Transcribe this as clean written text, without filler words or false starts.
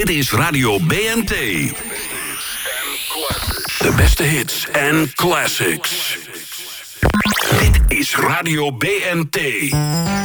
Dit is Radio BNT. De beste hits en classics. Dit is Radio BNT.